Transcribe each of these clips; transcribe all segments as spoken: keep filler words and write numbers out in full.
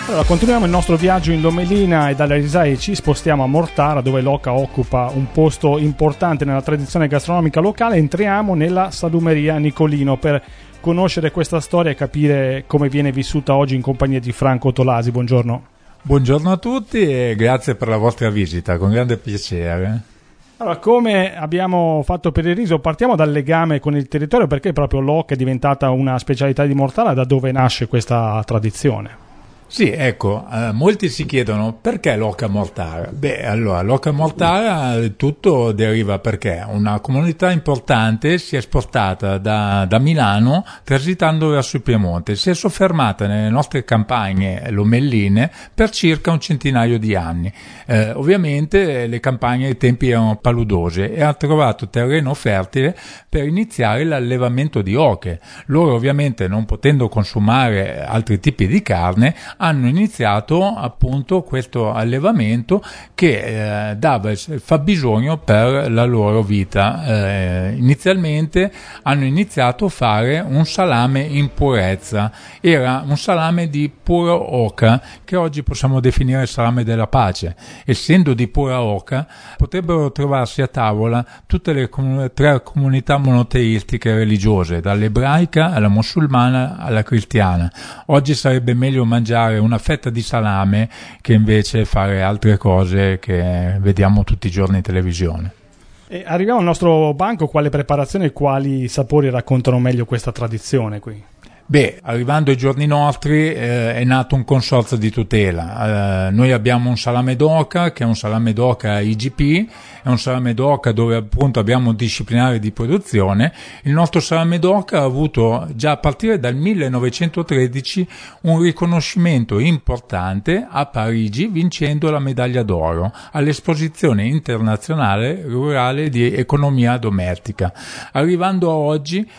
Allora, continuiamo il nostro viaggio in Lomellina e dalle Risaie ci spostiamo a Mortara, dove l'oca occupa un posto importante nella tradizione gastronomica locale. Entriamo nella salumeria Nicolino per conoscere questa storia e capire come viene vissuta oggi in compagnia di Franco Tolasi. Buongiorno. Buongiorno a tutti e grazie per la vostra visita, con grande piacere. Allora, come abbiamo fatto per il riso, partiamo dal legame con il territorio, perché proprio l'oca è diventata una specialità di Mortara, da dove nasce questa tradizione? Sì, ecco, eh, molti si chiedono perché l'oca Mortara. Beh, allora, l'oca Mortara tutto deriva perché una comunità importante si è spostata da, da Milano transitando verso il Piemonte, si è soffermata nelle nostre campagne lomelline per circa un centinaio di anni. Eh, ovviamente le campagne ai tempi erano paludose e ha trovato terreno fertile per iniziare l'allevamento di oche. Loro ovviamente, non potendo consumare altri tipi di carne, hanno iniziato appunto questo allevamento che eh, dava il fabbisogno per la loro vita. Eh, inizialmente hanno iniziato a fare un salame in purezza, era un salame di pura oca che oggi possiamo definire salame della pace. Essendo di pura oca, potrebbero trovarsi a tavola tutte le com- tre comunità monoteistiche religiose, dall'ebraica alla musulmana alla cristiana. Oggi sarebbe meglio mangiare una fetta di salame che invece fare altre cose che vediamo tutti i giorni in televisione. E arriviamo al nostro banco, quale preparazione e quali sapori raccontano meglio questa tradizione qui? Beh, arrivando ai giorni nostri eh, è nato un consorzio di tutela. Eh, noi abbiamo un salame d'oca che è un salame d'oca I G P, è un salame d'oca dove appunto abbiamo un disciplinare di produzione. Il nostro salame d'oca ha avuto già a partire dal millenovecentotredici un riconoscimento importante a Parigi, vincendo la medaglia d'oro all'esposizione internazionale rurale di economia domestica. Arrivando a oggi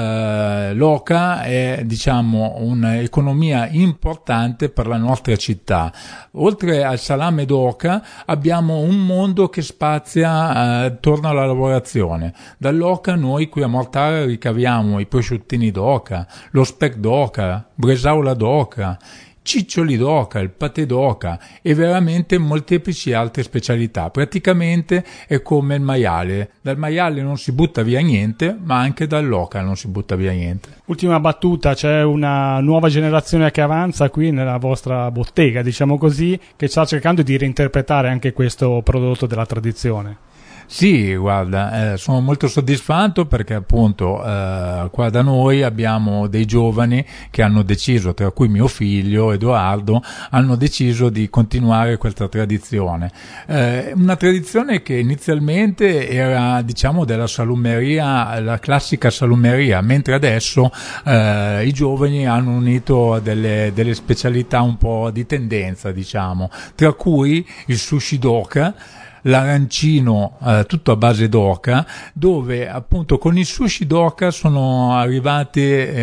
eh, l'oca è diciamo un'economia importante per la nostra città. Oltre al salame d'oca abbiamo un mondo che spazia eh, attorno alla lavorazione. Dall'oca noi qui a Mortara ricaviamo i prosciuttini d'oca, lo speck d'oca, bresaola d'oca, ciccioli d'oca, il patè d'oca e veramente molteplici altre specialità. Praticamente è come il maiale. Dal maiale non si butta via niente, ma anche dall'oca non si butta via niente. Ultima battuta, c'è una nuova generazione che avanza qui nella vostra bottega, diciamo così, che sta cercando di reinterpretare anche questo prodotto della tradizione. Sì, guarda, eh, sono molto soddisfatto perché appunto eh, qua da noi abbiamo dei giovani che hanno deciso, tra cui mio figlio Edoardo, hanno deciso di continuare questa tradizione. Eh, una tradizione che inizialmente era diciamo della salumeria, la classica salumeria, mentre adesso eh, i giovani hanno unito delle, delle specialità un po' di tendenza, diciamo, tra cui il sushi d'oca, l'arancino eh, tutto a base d'oca, dove appunto con il sushi d'oca sono arrivati eh,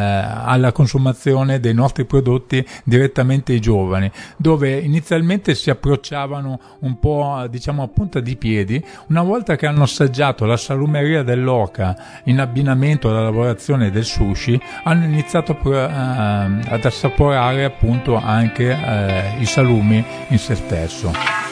alla consumazione dei nostri prodotti direttamente i giovani, dove inizialmente si approcciavano un po' diciamo a punta di piedi. Una volta che hanno assaggiato la salumeria dell'oca in abbinamento alla lavorazione del sushi, hanno iniziato a, eh, ad assaporare appunto anche eh, i salumi in se stesso.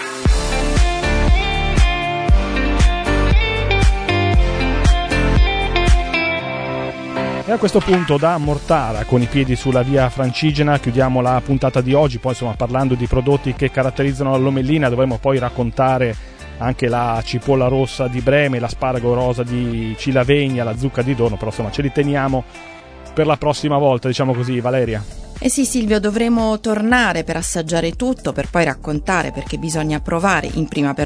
E a questo punto da Mortara, con i piedi sulla via Francigena, chiudiamo la puntata di oggi. Poi insomma, parlando di prodotti che caratterizzano la Lomellina, dovremo poi raccontare anche la cipolla rossa di Breme, l'asparago rosa di Cilavegna, la zucca di Dorno, però insomma ce li teniamo per la prossima volta, diciamo così. Valeria? Eh sì, Silvio, dovremo tornare per assaggiare tutto, per poi raccontare, perché bisogna provare in prima persona